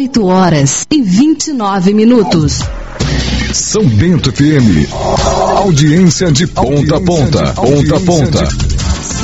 8h29. São Bento FM. Audiência de ponta a ponta. Ponta a ponta.